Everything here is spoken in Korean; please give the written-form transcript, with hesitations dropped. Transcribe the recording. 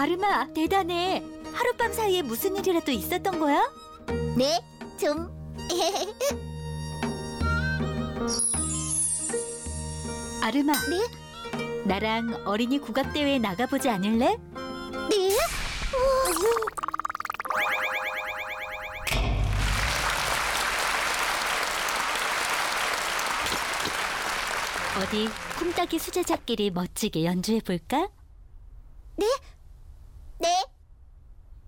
아르마, 대단해. 하룻밤 사이에 무슨 일이라도 있었던 거야? 네, 좀. 아르마, 네? 나랑 어린이 국악대회에 나가보지 않을래? 네? 어디 쿵따기 수제자끼리 멋지게 연주해볼까? 네?